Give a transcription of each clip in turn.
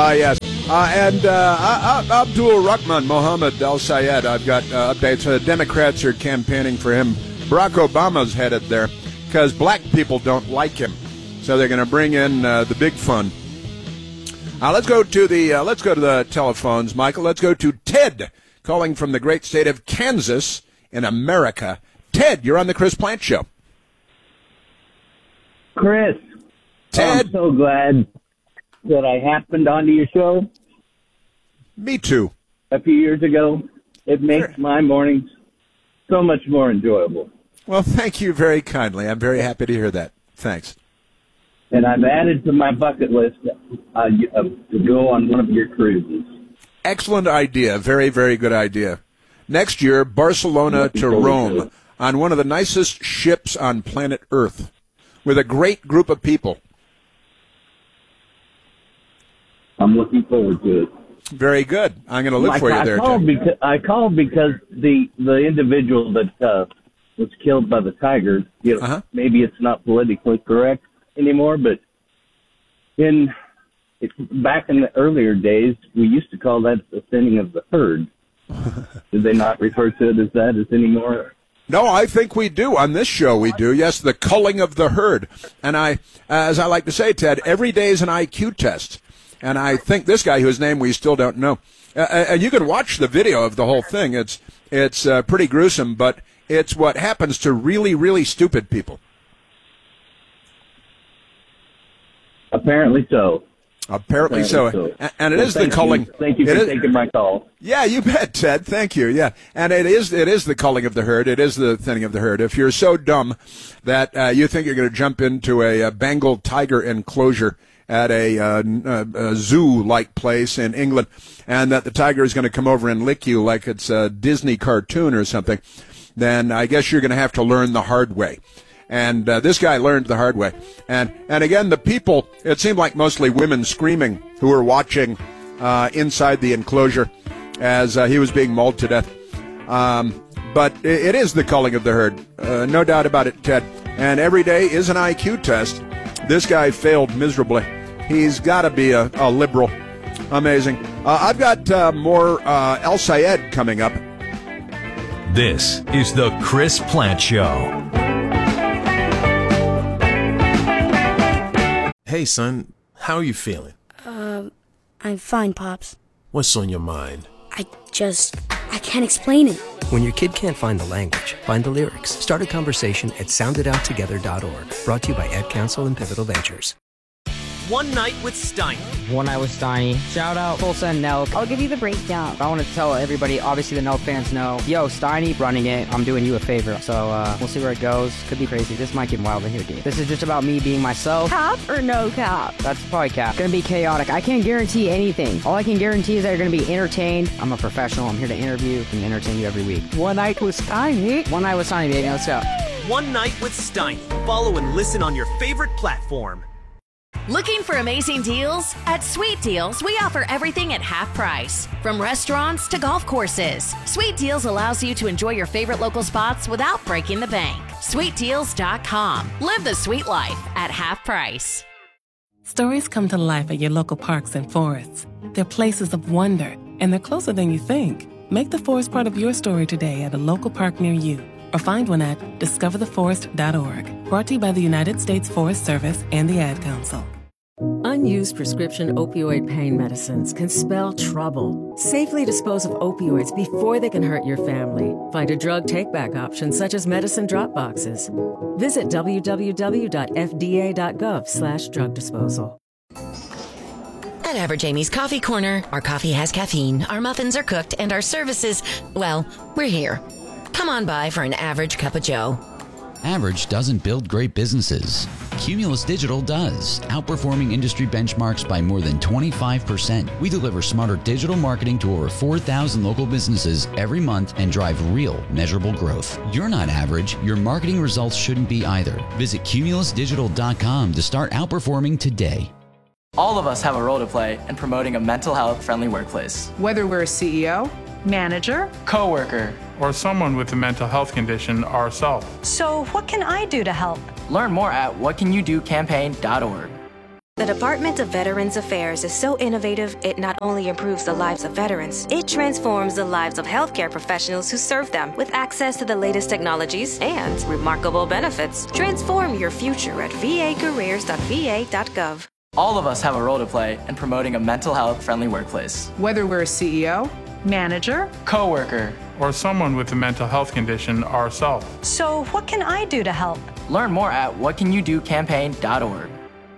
Yes. And Abdul Rahman Mohammed Al Sayed, I've got updates. The Democrats are campaigning for him. Barack Obama's headed there because black people don't like him. So they're going to bring in the big fun. Let's go to the telephones, Michael. Let's go to Ted, calling from the great state of Kansas in America. Ted, you're on the Chris Plante Show. Chris, Ted. I'm so glad that I happened onto your show. Me too. A few years ago. It makes my mornings so much more enjoyable. Well, thank you very kindly. I'm very happy to hear that. Thanks. And I've added to my bucket list to go on one of your cruises. Excellent idea. Very, very good idea. Next year, Barcelona to Rome on one of the nicest ships on planet Earth with a great group of people. I'm looking forward to it. Very good. I'm going to look for you there, Ted. I called because the individual that was killed by the Tigers, maybe it's not politically correct anymore, but back in the earlier days, we used to call that the thinning of the herd. Did they not refer to it as that anymore? No, I think we do. On this show, we do. Yes, the culling of the herd. And as I like to say, Ted, every day is an IQ test. And I think this guy, whose name we still don't know, and you can watch the video of the whole thing. It's pretty gruesome, but it's what happens to really, really stupid people. Apparently so. Apparently so. And it is the culling. Thank you for taking my call. Yeah, you bet, Ted. Thank you. Yeah. And it is the culling of the herd. It is the thinning of the herd. If you're so dumb that you think you're going to jump into a Bengal tiger enclosure at a zoo-like place in England, and that the tiger is going to come over and lick you like it's a Disney cartoon or something, then I guess you're going to have to learn the hard way. And this guy learned the hard way. And again, the people, it seemed like mostly women screaming who were watching inside the enclosure as he was being mauled to death. But it is the culling of the herd. No doubt about it, Ted. And every day is an IQ test. This guy failed miserably. He's got to be a liberal. Amazing. I've got more El Sayed coming up. This is the Chris Plante Show. Hey, son, how are you feeling? I'm fine, Pops. What's on your mind? I can't explain it. When your kid can't find the language, find the lyrics. Start a conversation at sounditouttogether.org. Brought to you by Ed Council and Pivotal Ventures. One Night with Steiny. One Night with Steiny. Shout out Tulsa and Nelk. I'll give you the breakdown. I want to tell everybody, obviously the Nelk fans know, yo, Steiny running it, I'm doing you a favor. So we'll see where it goes. Could be crazy. This might get wild in here, dude. This is just about me being myself. Cap or no cap? That's probably cap. Gonna be chaotic. I can't guarantee anything. All I can guarantee is that you're gonna be entertained. I'm a professional. I'm here to interview and entertain you every week. One Night with Steiny. One Night with Steiny, baby. Let's go. One Night with Steiny. Follow and listen on your favorite platform. Looking for amazing deals? At Sweet Deals, we offer everything at half price. From restaurants to golf courses, Sweet Deals allows you to enjoy your favorite local spots without breaking the bank. SweetDeals.com. Live the sweet life at half price. Stories come to life at your local parks and forests. They're places of wonder, and they're closer than you think. Make the forest part of your story today at a local park near you, or find one at discovertheforest.org. Brought to you by the United States Forest Service and the Ad Council. Unused prescription opioid pain medicines can spell trouble. Safely dispose of opioids before they can hurt your family. Find a drug take-back option such as medicine drop boxes. Visit www.fda.gov/drug disposal. At Average Amy's Coffee Corner, our coffee has caffeine, our muffins are cooked, and our services, well, we're here. Come on by for an average cup of joe. Average doesn't build great businesses. Cumulus Digital does, outperforming industry benchmarks by more than 25%. We deliver smarter digital marketing to over 4,000 local businesses every month and drive real, measurable growth. You're not average. Your marketing results shouldn't be either. Visit cumulusdigital.com to start outperforming today. All of us have a role to play in promoting a mental health-friendly workplace. Whether we're a CEO, manager, coworker, or someone with a mental health condition ourselves. So what can I do to help? Learn more at whatcanyoudocampaign.org. The Department of Veterans Affairs is so innovative, it not only improves the lives of veterans, it transforms the lives of healthcare professionals who serve them with access to the latest technologies and remarkable benefits. Transform your future at vacareers.va.gov. All of us have a role to play in promoting a mental health friendly workplace. Whether we're a CEO, manager, coworker, or someone with a mental health condition ourselves. So what can I do to help? Learn more at whatcanyoudocampaign.org.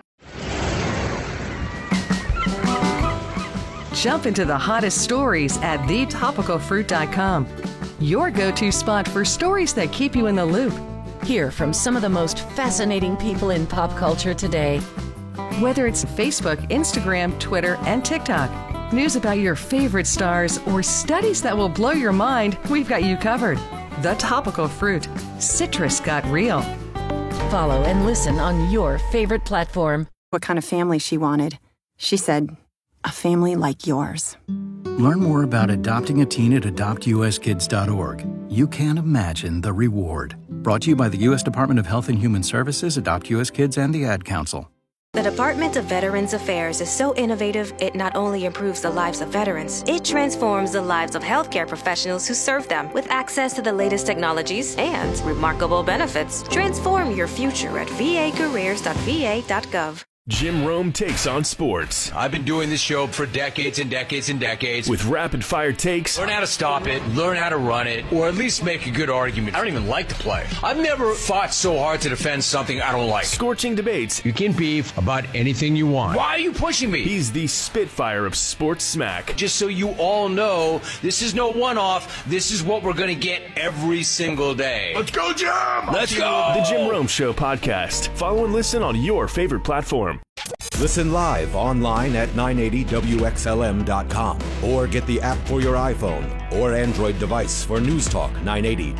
Jump into the hottest stories at thetopicalfruit.com. Your go-to spot for stories that keep you in the loop. Hear from some of the most fascinating people in pop culture today. Whether it's Facebook, Instagram, Twitter, and TikTok, news about your favorite stars, or studies that will blow your mind, we've got you covered. The Topical Fruit. Citrus got real. Follow and listen on your favorite platform. What kind of family she wanted. She said, a family like yours. Learn more about adopting a teen at adoptuskids.org. You can't imagine the reward. Brought to you by the U.S. Department of Health and Human Services, Adopt U.S. Kids, and the Ad Council. The Department of Veterans Affairs is so innovative, it not only improves the lives of veterans, it transforms the lives of healthcare professionals who serve them with access to the latest technologies and remarkable benefits. Transform your future at vacareers.va.gov. Jim Rome takes on sports. I've been doing this show for decades and decades and decades. With rapid-fire takes. Learn how to stop it, learn how to run it, or at least make a good argument. I don't even like to play. I've never fought so hard to defend something I don't like. Scorching debates. You can beef about anything you want. Why are you pushing me? He's the Spitfire of sports smack. Just so you all know, this is no one-off. This is what we're going to get every single day. Let's go, Jim! Let's go! The Jim Rome Show podcast. Follow and listen on your favorite platform. Listen live online at 980WXLM.com or get the app for your iPhone or Android device for News Talk 980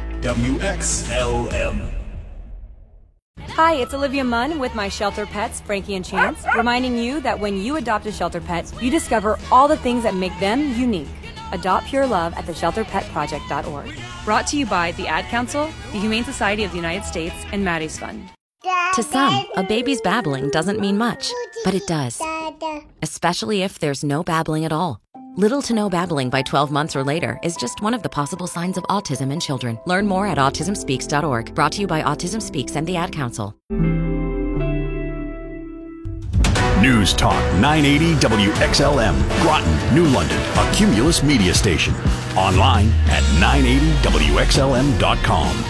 WXLM. Hi, it's Olivia Munn with my shelter pets, Frankie and Chance, reminding you that when you adopt a shelter pet, you discover all the things that make them unique. Adopt Pure Love at theshelterpetproject.org. Brought to you by the Ad Council, the Humane Society of the United States, and Maddie's Fund. To some, a baby's babbling doesn't mean much, but it does. Especially if there's no babbling at all. Little to no babbling by 12 months or later is just one of the possible signs of autism in children. Learn more at autismspeaks.org. Brought to you by Autism Speaks and the Ad Council. News Talk 980 WXLM, Groton, New London, a Cumulus media station. Online at 980WXLM.com.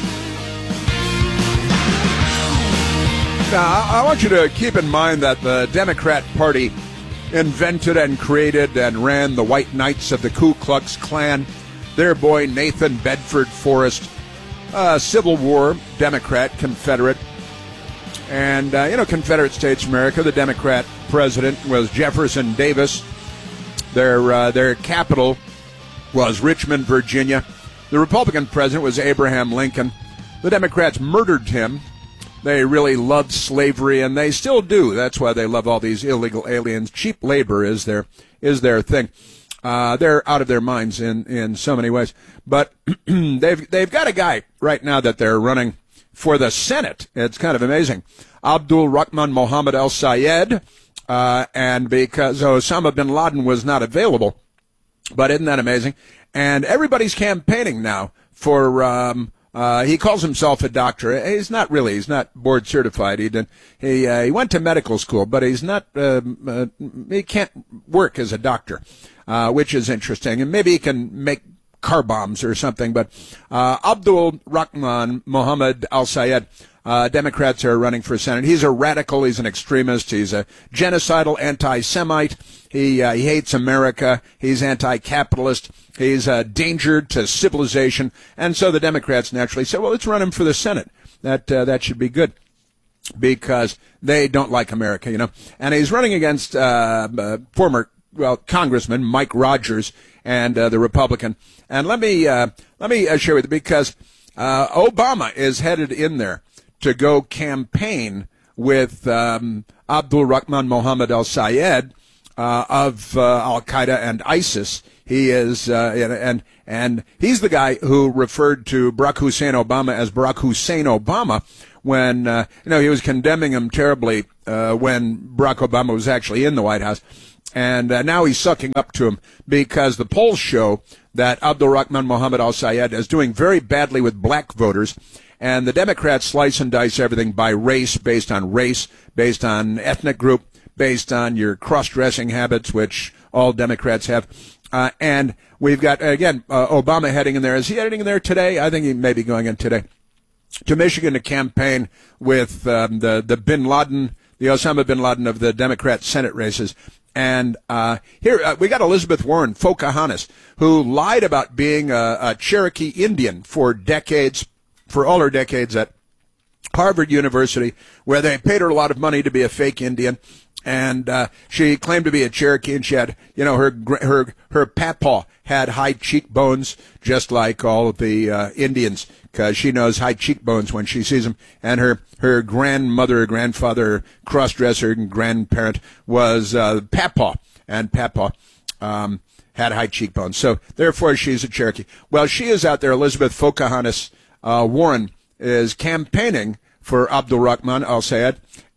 Now, I want you to keep in mind that the Democrat Party invented and created and ran the White Knights of the Ku Klux Klan. Their boy, Nathan Bedford Forrest, Civil War, Democrat, Confederate. And, Confederate States of America, the Democrat president was Jefferson Davis. Their capital was Richmond, Virginia. The Republican president was Abraham Lincoln. The Democrats murdered him. They really loved slavery, and they still do. That's why they love all these illegal aliens. Cheap labor is their thing. They're out of their minds in so many ways. But they've got a guy right now that they're running for the Senate. It's kind of amazing. Abdul Rahman Mohammed al-Sayed, and because Osama bin Laden was not available. But isn't that amazing? And everybody's campaigning now for he calls himself a doctor. He's not really. He's not board certified. He went to medical school, but he's not. He can't work as a doctor, which is interesting. And maybe he can make car bombs or something. But Abdul Rahman Mohammed al-Sayed, Democrats are running for Senate. He's a radical. He's an extremist. He's a genocidal anti-Semite. He hates America. He's anti-capitalist. He's a danger to civilization. And so the Democrats naturally said, well, let's run him for the Senate. That should be good because they don't like America, And he's running against former Congressman Mike Rogers and the Republican. And let me share with you because Obama is headed in there to go campaign with Abdul Rahman Mohammed al-Sayed of Al-Qaeda and ISIS. He is, and he's the guy who referred to Barack Hussein Obama as Barack Hussein Obama when he was condemning him terribly when Barack Obama was actually in the White House. And now he's sucking up to him because the polls show that Abdul Rahman Mohammed al-Sayed is doing very badly with black voters. And the Democrats slice and dice everything by race, based on ethnic group, based on your cross-dressing habits, which all Democrats have. And we've got, again, Obama heading in there. Is he heading in there today? I think he may be going in today to Michigan to campaign with the bin Laden, the Osama bin Laden of the Democrat Senate races. And here we got Elizabeth Warren, Pocahontas, who lied about being a Cherokee Indian for all her decades at Harvard University, where they paid her a lot of money to be a fake Indian. And she claimed to be a Cherokee, and she had, her papaw had high cheekbones, just like all of the Indians, because she knows high cheekbones when she sees them. And her grandmother, grandfather, cross-dresser, and grandparent was papaw, and papaw had high cheekbones. So therefore, she's a Cherokee. Well, she is out there. Elizabeth Pocahontas Warren is campaigning for Abdul Rahman al-Sayed.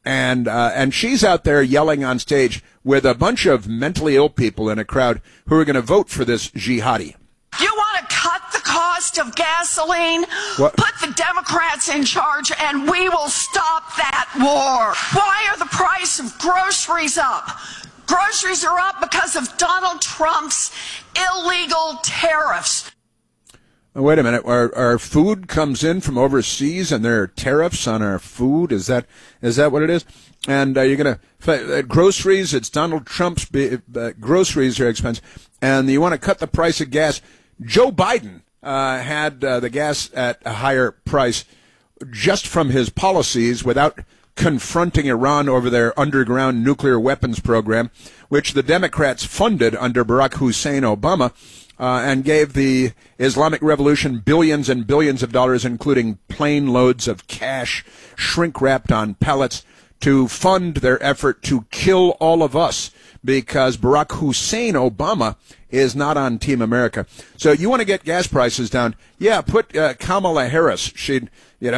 And she's out there yelling on stage with a bunch of mentally ill people in a crowd who are going to vote for this jihadi. You want to cut the cost of gasoline? What? Put the Democrats in charge and we will stop that war. Why are the price of groceries up? Groceries are up because of Donald Trump's illegal tariffs. Wait a minute. Our food comes in from overseas, and there are tariffs on our food. Is that what it is? And you're going to groceries. It's Donald Trump's groceries are expensive, and you want to cut the price of gas. Joe Biden had the gas at a higher price just from his policies without confronting Iran over their underground nuclear weapons program, which the Democrats funded under Barack Hussein Obama. And gave the Islamic Revolution billions and billions of dollars, including plane loads of cash, shrink-wrapped on pallets, to fund their effort to kill all of us, because Barack Hussein Obama is not on Team America. So you want to get gas prices down? Yeah, put Kamala Harris. She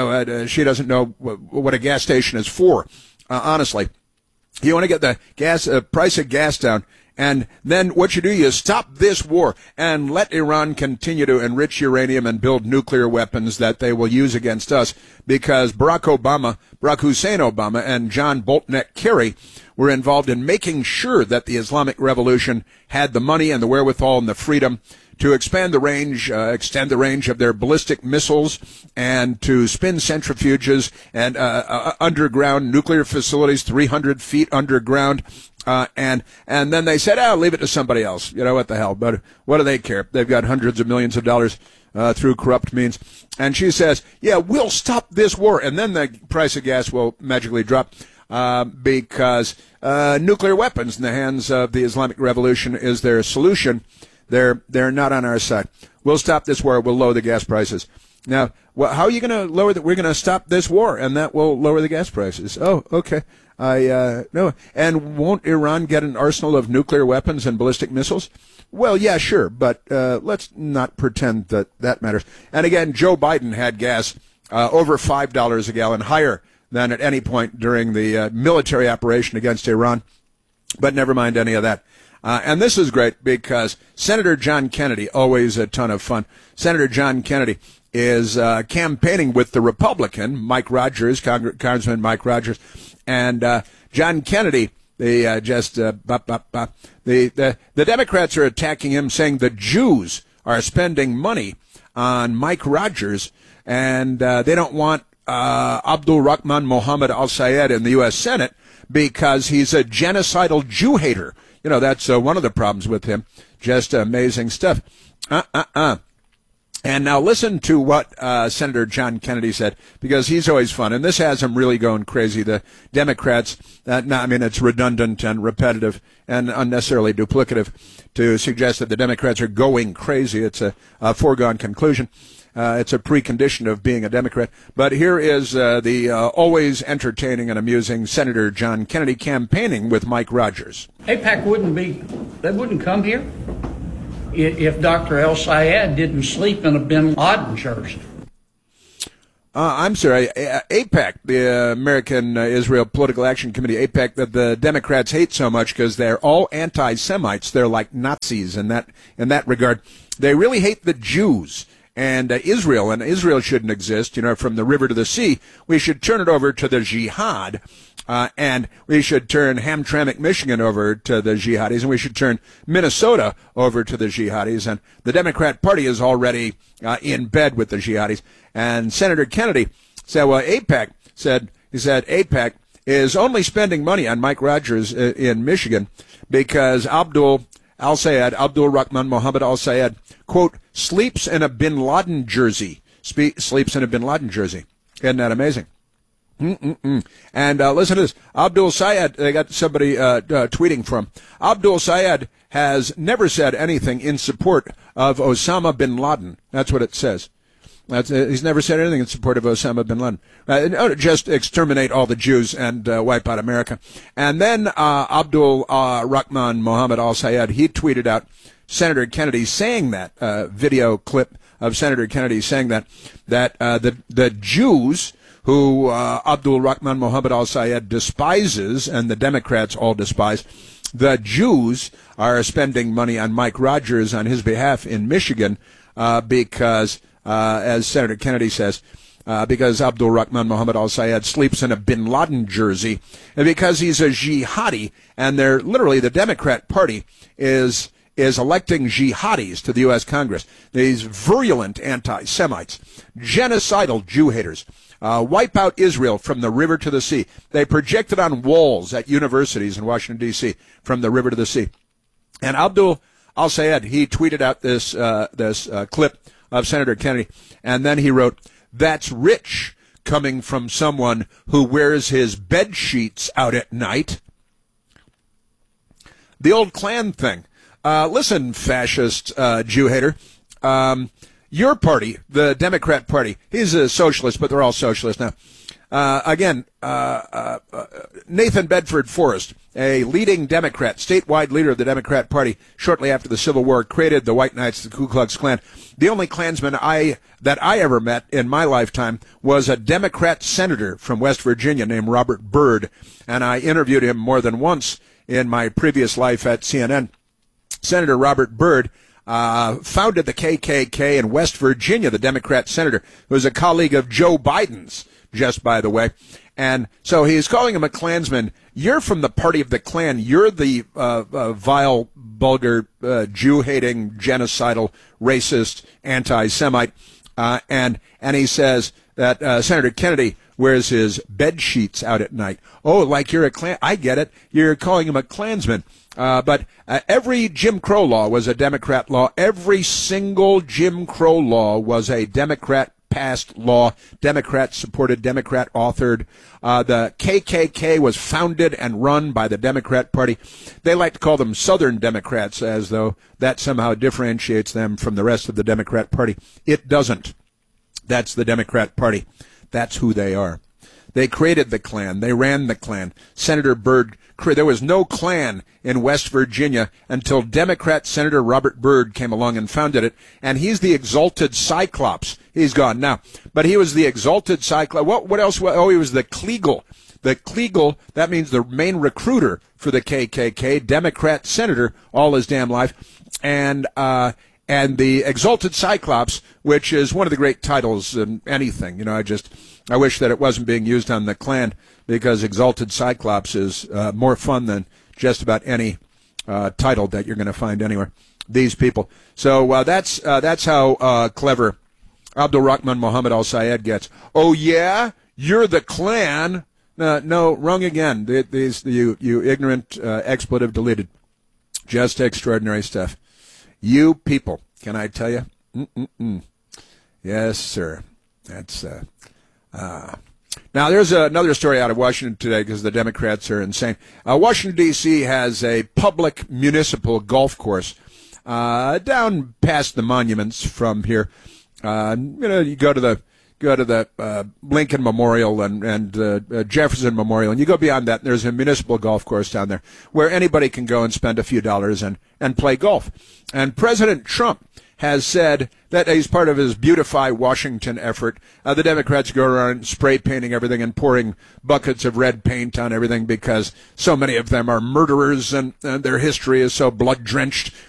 doesn't know what a gas station is for. Honestly, you want to get the price of gas down. And then what you do, you stop this war and let Iran continue to enrich uranium and build nuclear weapons that they will use against us, because Barack Hussein Obama, and John Boltneck Kerry were involved in making sure that the Islamic Revolution had the money and the wherewithal and the freedom to extend the range of their ballistic missiles, and to spin centrifuges and underground nuclear facilities 300 feet underground. And then they said, leave it to somebody else. What the hell? But what do they care? They've got hundreds of millions of dollars through corrupt means. And she says, we'll stop this war. And then the price of gas will magically drop because nuclear weapons in the hands of the Islamic Revolution is their solution. They're not on our side. We'll stop this war. We'll lower the gas prices. Now, how are you going to lower that? We're going to stop this war, and that will lower the gas prices. Oh, okay. No. And won't Iran get an arsenal of nuclear weapons and ballistic missiles? Well, yeah, sure, but let's not pretend that matters. And again, Joe Biden had gas over $5 a gallon, higher than at any point during the military operation against Iran. But never mind any of that. And this is great because Senator John Kennedy, always a ton of fun. Senator John Kennedy is campaigning with the Republican, Mike Rogers, Congressman Mike Rogers. And John Kennedy, the Democrats are attacking him, saying the Jews are spending money on Mike Rogers, and they don't want Abdul Rahman Mohammed al-Sayed in the U.S. Senate because he's a genocidal Jew hater. That's one of the problems with him. Just amazing stuff. And now listen to what Senator John Kennedy said, because he's always fun. And this has him really going crazy. The Democrats, it's redundant and repetitive and unnecessarily duplicative to suggest that the Democrats are going crazy. It's a foregone conclusion. It's a precondition of being a Democrat. But here is the always entertaining and amusing Senator John Kennedy campaigning with Mike Rogers. AIPAC wouldn't come here if Dr. El-Sayed didn't sleep in a bin Laden jersey. I'm sorry, AIPAC, the American Israel Political Action Committee, AIPAC, that the Democrats hate so much because they're all anti-Semites. They're like Nazis in that regard. They really hate the Jews and Israel, and Israel shouldn't exist. You know, from the river to the sea, we should turn it over to the jihad, and we should turn Hamtramck, Michigan over to the jihadis, and we should turn Minnesota over to the jihadis. And the Democrat Party is already in bed with the jihadis. And Senator Kennedy said, well, AIPAC said AIPAC is only spending money on Mike Rogers in Michigan because Abdul Rahman Mohammed al-Sayed, quote, sleeps in a bin Laden jersey. Sleeps in a bin Laden jersey. Isn't that amazing? And listen to this. Abdul Sayed, they got somebody tweeting from. Abdul Sayed has never said anything in support of Osama bin Laden. That's what it says. He's never said anything in support of Osama bin Laden. Just exterminate all the Jews and wipe out America. And then Abdul Rahman Mohammed al-Sayed, he tweeted out Senator Kennedy saying that, video clip of Senator Kennedy saying that the Jews who Abdul Rahman Mohammed al-Sayed despises and the Democrats all despise, the Jews are spending money on Mike Rogers on his behalf in Michigan because as Senator Kennedy says, because Abdul Rahman Mohammed al-Sayed sleeps in a bin Laden jersey, and because he's a jihadi, and they're literally the Democrat Party is electing jihadis to the U.S. Congress. These virulent anti-Semites, genocidal Jew haters, wipe out Israel from the river to the sea. They project it on walls at universities in Washington, D.C., from the river to the sea. And Abdul al-Sayed, he tweeted out this clip of Senator Kennedy, and then he wrote, "That's rich coming from someone who wears his bed sheets out at night." The old Klan thing. Listen, fascist Jew hater, your party, the Democrat Party, he's a socialist, but they're all socialists now. Nathan Bedford Forrest, a leading Democrat, statewide leader of the Democrat Party, shortly after the Civil War, created the White Knights, the Ku Klux Klan. The only Klansman that I ever met in my lifetime was a Democrat senator from West Virginia named Robert Byrd, and I interviewed him more than once in my previous life at CNN. Senator Robert Byrd founded the KKK in West Virginia, the Democrat senator, who was a colleague of Joe Biden's, just by the way. And so he's calling him a Klansman. You're from the party of the Klan. You're the vile, vulgar, Jew-hating, genocidal, racist, anti-Semite. And he says that Senator Kennedy wears his bed sheets out at night. Oh, like you're a Klan. I get it. You're calling him a Klansman. But every Jim Crow law was a Democrat law. Every single Jim Crow law was a Democrat-passed law, Democrat-supported, Democrat-authored. The KKK was founded and run by the Democrat Party. They like to call them Southern Democrats, as though that somehow differentiates them from the rest of the Democrat Party. It doesn't. That's the Democrat Party. That's who they are. They created the Klan. They ran the Klan. Senator Byrd, there was no Klan in West Virginia until Democrat Senator Robert Byrd came along and founded it. And he's the exalted Cyclops. He's gone now. But he was the exalted Cyclops. What else? Oh, he was the Kliegel. The Kliegel, that means the main recruiter for the KKK, Democrat senator all his damn life. And the exalted Cyclops, which is one of the great titles in anything. You know, I wish that it wasn't being used on the Klan, because exalted Cyclops is more fun than just about any title that you're going to find anywhere. These people. So that's how clever Abdul Rahman Mohammed al-Sayed gets. Oh yeah, you're the Klan. No, wrong again. You ignorant expletive deleted. Just extraordinary stuff. You people, can I tell you? Yes, sir. That's now, there's another story out of Washington today, because the Democrats are insane. Washington, D.C. has a public municipal golf course down past the monuments from here. You go to the Lincoln Memorial and Jefferson Memorial, and you go beyond that, and there's a municipal golf course down there where anybody can go and spend a few dollars and play golf. And President Trump has said that as part of his Beautify Washington effort, the Democrats go around spray painting everything and pouring buckets of red paint on everything because so many of them are murderers and their history is so blood-drenched